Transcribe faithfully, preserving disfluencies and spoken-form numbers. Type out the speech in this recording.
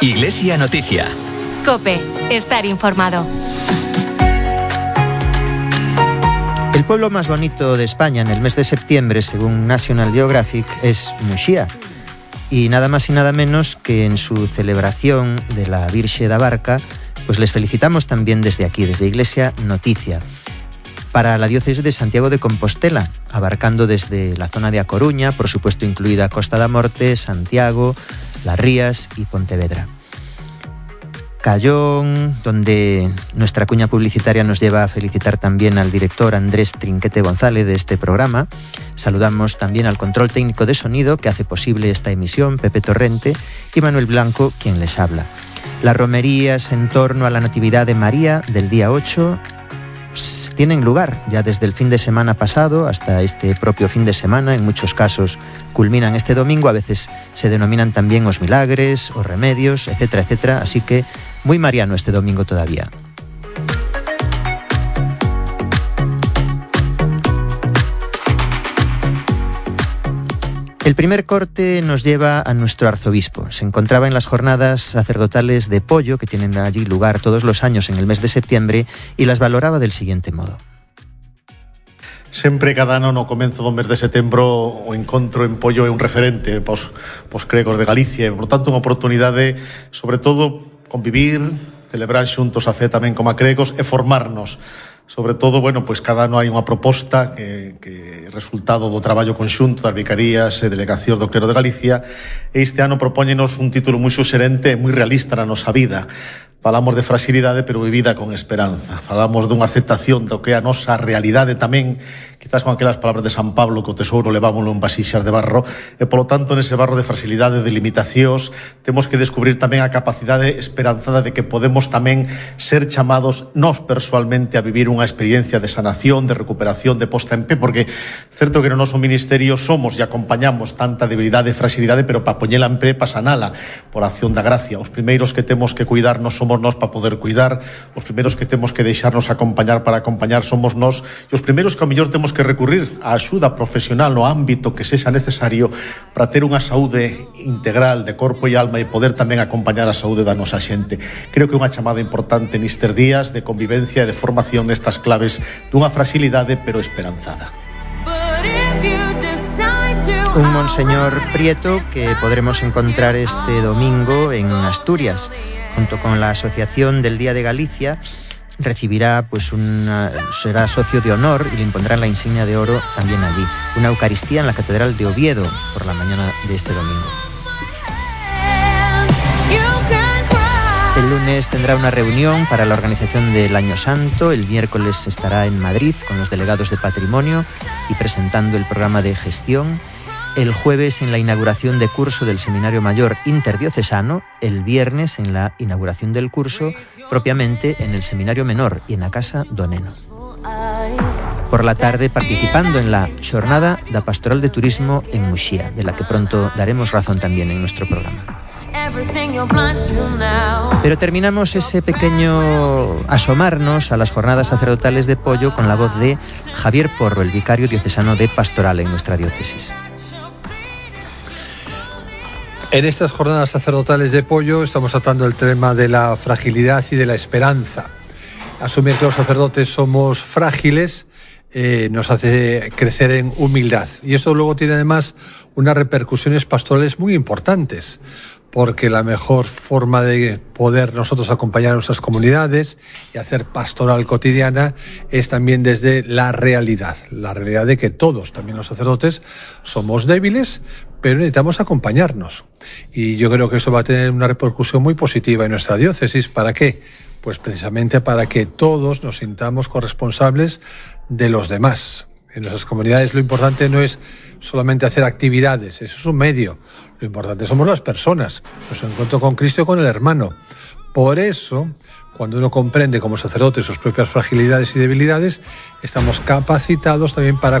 Iglesia Noticia. COPE. Estar informado. El pueblo más bonito de España en el mes de septiembre, según National Geographic, es Muxía. Y nada más y nada menos que en su celebración de la Virxe da Barca, pues les felicitamos también desde aquí, desde Iglesia Noticia, para la diócesis de Santiago de Compostela, abarcando desde la zona de A Coruña, por supuesto incluida Costa da Morte, Santiago, Las Rías y Pontevedra. Callón, donde nuestra cuña publicitaria nos lleva a felicitar también al director Andrés Trinquete González de este programa. Saludamos también al control técnico de sonido que hace posible esta emisión, Pepe Torrente, y Manuel Blanco, quien les habla. Las romerías en torno a la Natividad de María del día ocho pues, tienen lugar ya desde el fin de semana pasado hasta este propio fin de semana. En muchos casos culminan este domingo, a veces se denominan también os milagres, os remedios, etcétera, etcétera. Así que muy mariano este domingo todavía. El primer corte nos lleva a nuestro arzobispo. Se encontraba en las jornadas sacerdotales de Pollo, que tienen allí lugar todos los años en el mes de septiembre, y las valoraba del siguiente modo. Sempre cada ano no comenzo do mes de setembro o encontro en Pollo é un referente pos, pos cregos de Galicia e, por tanto, unha oportunidade, sobre todo, convivir, celebrar xuntos a fe tamén como a cregos e formarnos. Sobre todo, bueno, pois cada ano hai unha proposta que, que é resultado do traballo conxunto das vicarías e delegacións do clero de Galicia, e este ano propóñenos un título moi suxerente e moi realista na nosa vida. Falamos de fragilidade, pero vivida con esperanza. Falamos dunha aceptación do que é a nosa realidade tamén, quizás con aquelas palabras de San Pablo, que o tesouro levámoslo en vasixas de barro, e polo tanto nese barro de fragilidade, de limitacións, temos que descubrir tamén a capacidade esperanzada de que podemos tamén ser chamados nós persoalmente a vivir unha experiencia de sanación, de recuperación, de posta en pé, porque certo que no noso ministerio somos e acompañamos tanta debilidade e fragilidade, pero para poñela en pé, para sanala, por acción da gracia. Os primeiros que temos que cuidarnos somos nós para poder cuidar, os primeiros que temos que deixarnos acompañar para acompañar somos nós, e os primeiros que ao mellor temos que recurrir á axuda profesional no ámbito que sexa necesario para ter unha saúde integral de corpo e alma e poder tamén acompañar a saúde da nosa xente. Creo que é unha chamada importante nestes días de convivencia e de formación nestas claves dunha fragilidade pero esperanzada. Un Monseñor Prieto que podremos encontrar este domingo en Asturias, junto con la Asociación del Día de Galicia. Recibirá, pues, una, será socio de honor y le impondrán la insignia de oro también allí. Una Eucaristía en la Catedral de Oviedo por la mañana de este domingo. El lunes tendrá una reunión para la organización del Año Santo. El miércoles estará en Madrid con los delegados de Patrimonio y presentando el programa de gestión. El jueves en la inauguración de curso del Seminario Mayor Interdiocesano, el viernes en la inauguración del curso propiamente en el Seminario Menor y en la Casa do Neno. Por la tarde participando en la Xornada da Pastoral de Turismo en Muxía, de la que pronto daremos razón también en nuestro programa. Pero terminamos ese pequeño asomarnos a las jornadas sacerdotales de Pollo con la voz de Javier Porro, el vicario diocesano de Pastoral en nuestra diócesis. En estas jornadas sacerdotales de Pollo estamos tratando el tema de la fragilidad y de la esperanza. Asumir que los sacerdotes somos frágiles eh, nos hace crecer en humildad. Y esto luego tiene además unas repercusiones pastorales muy importantes, porque la mejor forma de poder nosotros acompañar a nuestras comunidades y hacer pastoral cotidiana es también desde la realidad, la realidad de que todos, también los sacerdotes, somos débiles, pero necesitamos acompañarnos. Y yo creo que eso va a tener una repercusión muy positiva en nuestra diócesis. ¿Para qué? Pues precisamente para que todos nos sintamos corresponsables de los demás. En nuestras comunidades lo importante no es solamente hacer actividades, eso es un medio. Lo importante somos las personas, nuestro encuentro con Cristo y con el hermano. Por eso, cuando uno comprende como sacerdote sus propias fragilidades y debilidades, estamos capacitados también para